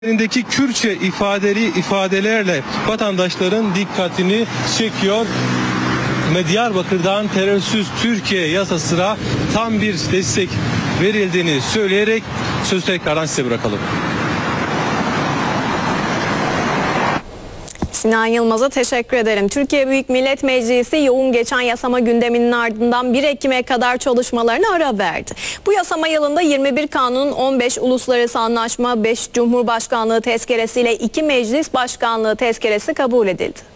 Elindeki Kürtçe ifadelerle vatandaşların dikkatini çekiyor. Diyarbakır'dan terörsüz Türkiye yasasına tam bir destek verildiğini söyleyerek sözü tekrardan size bırakalım. Sinan Yılmaz'a teşekkür ederim. Türkiye Büyük Millet Meclisi yoğun geçen yasama gündeminin ardından 1 Ekim'e kadar çalışmalarına ara verdi. Bu yasama yılında 21 kanun, 15 uluslararası anlaşma, 5 Cumhurbaşkanlığı tezkeresiyle 2 meclis başkanlığı tezkeresi kabul edildi.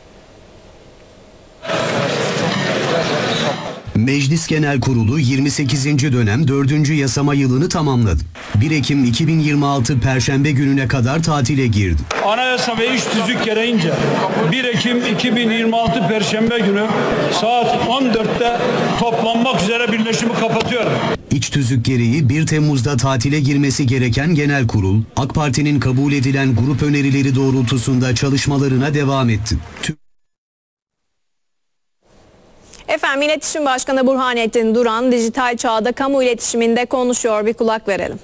Meclis Genel Kurulu 28. dönem 4. yasama yılını tamamladı. 1 Ekim 2026 Perşembe gününe kadar tatile girdi. Anayasa ve iş tüzük gereğince 1 Ekim 2026 Perşembe günü saat 14'te toplanmak üzere birleşimi kapatıyorum. İç tüzük gereği 1 Temmuz'da tatile girmesi gereken Genel Kurul, AK Parti'nin kabul edilen grup önerileri doğrultusunda çalışmalarına devam etti. Efendim, İletişim Başkanı Burhanettin Duran dijital çağda kamu iletişiminde konuşuyor. Bir kulak verelim.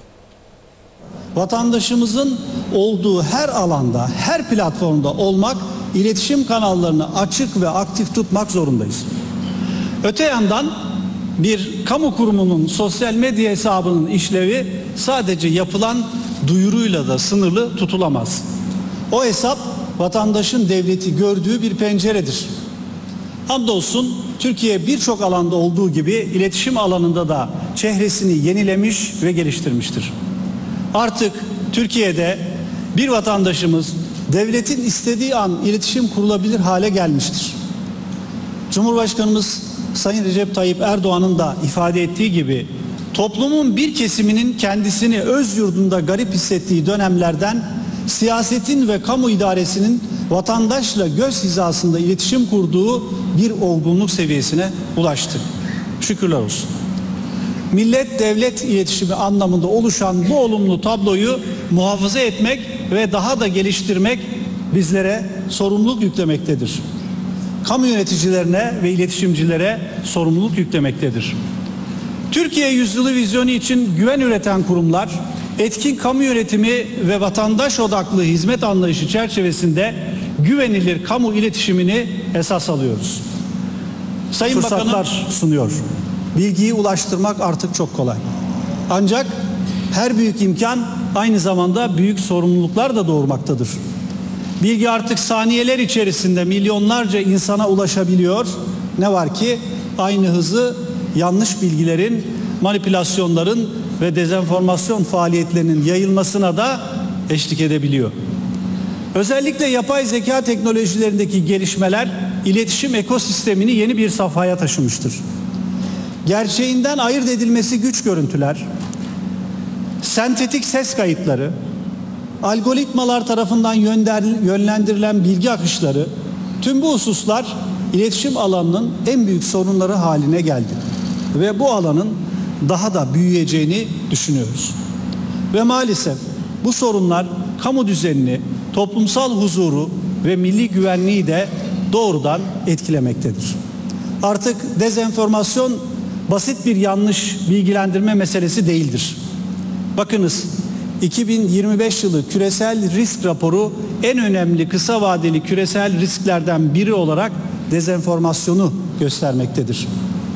Vatandaşımızın olduğu her alanda, her platformda olmak, iletişim kanallarını açık ve aktif tutmak zorundayız. Öte yandan bir kamu kurumunun sosyal medya hesabının işlevi sadece yapılan duyuruyla da sınırlı tutulamaz. O hesap vatandaşın devleti gördüğü bir penceredir. Hamdolsun Türkiye birçok alanda olduğu gibi iletişim alanında da çehresini yenilemiş ve geliştirmiştir. Artık Türkiye'de bir vatandaşımız devletin istediği an iletişim kurulabilir hale gelmiştir. Cumhurbaşkanımız Sayın Recep Tayyip Erdoğan'ın da ifade ettiği gibi toplumun bir kesiminin kendisini öz yurdunda garip hissettiği dönemlerden siyasetin ve kamu idaresinin vatandaşla göz hizasında iletişim kurduğu bir olgunluk seviyesine ulaştı. Şükürler olsun. Millet-devlet iletişimi anlamında oluşan bu olumlu tabloyu muhafaza etmek ve daha da geliştirmek bizlere sorumluluk yüklemektedir. Kamu yöneticilerine ve iletişimcilere sorumluluk yüklemektedir. Türkiye Yüzyılı vizyonu için güven üreten kurumlar, etkin kamu yönetimi ve vatandaş odaklı hizmet anlayışı çerçevesinde güvenilir kamu iletişimini esas alıyoruz. Sayın Fırsatlar sunuyor. Bilgiyi ulaştırmak artık çok kolay. Ancak her büyük imkan aynı zamanda büyük sorumluluklar da doğurmaktadır. Bilgi artık saniyeler içerisinde milyonlarca insana ulaşabiliyor. Ne var ki aynı hızı yanlış bilgilerin, manipülasyonların ve dezenformasyon faaliyetlerinin yayılmasına da eşlik edebiliyor. Özellikle yapay zeka teknolojilerindeki gelişmeler iletişim ekosistemini yeni bir safhaya taşımıştır. Gerçeğinden ayırt edilmesi güç görüntüler, sentetik ses kayıtları, algoritmalar tarafından yönlendirilen bilgi akışları, tüm bu hususlar iletişim alanının en büyük sorunları haline geldi. Ve bu alanın daha da büyüyeceğini düşünüyoruz. Ve maalesef bu sorunlar kamu düzenini, toplumsal huzuru ve milli güvenliği de doğrudan etkilemektedir. Artık dezenformasyon basit bir yanlış bilgilendirme meselesi değildir. Bakınız, 2025 yılı küresel risk raporu en önemli kısa vadeli küresel risklerden biri olarak dezenformasyonu göstermektedir.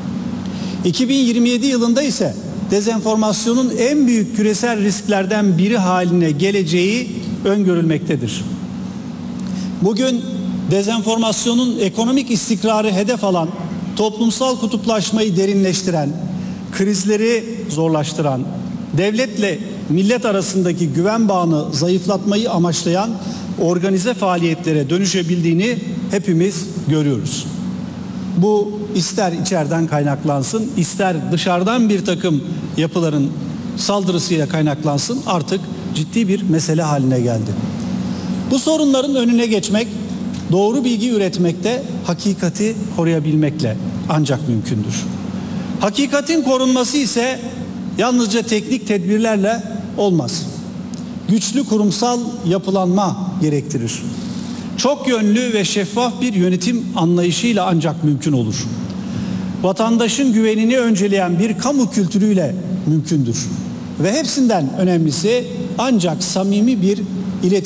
2027 yılında ise dezenformasyonun en büyük küresel risklerden biri haline geleceği öngörülmektedir. Bugün dezenformasyonun ekonomik istikrarı hedef alan, toplumsal kutuplaşmayı derinleştiren, krizleri zorlaştıran, devletle millet arasındaki güven bağını zayıflatmayı amaçlayan organize faaliyetlere dönüşebildiğini hepimiz görüyoruz. Bu ister içeriden kaynaklansın, ister dışarıdan bir takım yapıların saldırısıyla kaynaklansın, artık ciddi bir mesele haline geldi. Bu sorunların önüne geçmek, doğru bilgi üretmekte, hakikati koruyabilmekle ancak mümkündür. Hakikatin korunması ise yalnızca teknik tedbirlerle olmaz. Güçlü kurumsal yapılanma gerektirir. Çok yönlü ve şeffaf bir yönetim anlayışıyla ancak mümkün olur. Vatandaşın güvenini önceleyen bir kamu kültürüyle mümkündür. ve hepsinden önemlisi ancak samimi bir iletişim